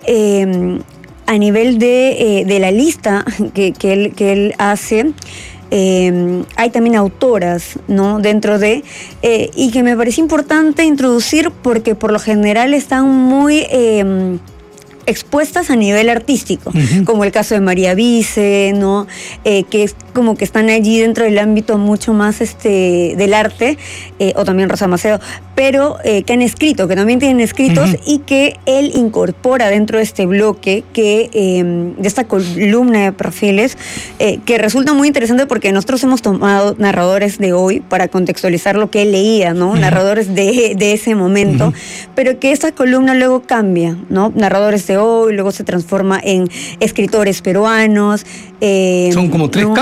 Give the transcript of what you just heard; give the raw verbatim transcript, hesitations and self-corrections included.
eh, a nivel de, eh, de la lista que, que, él, que él hace, eh, hay también autoras, ¿no? Dentro de, eh, y que me parece importante introducir porque por lo general están muy Eh, expuestas a nivel artístico, uh-huh. como el caso de María Vice, ¿no? Eh, que es como que están allí dentro del ámbito mucho más este del arte, eh, o también Rosa Macedo, pero eh, que han escrito, que también tienen escritos, uh-huh. y que él incorpora dentro de este bloque, que eh, de esta columna de perfiles, eh, que resulta muy interesante porque nosotros hemos tomado narradores de hoy para contextualizar lo que él leía, ¿no? Uh-huh. Narradores de, de ese momento, uh-huh. pero que esta columna luego cambia, ¿no? Narradores de hoy, luego se transforma en escritores peruanos. Eh, Son como tres ¿no?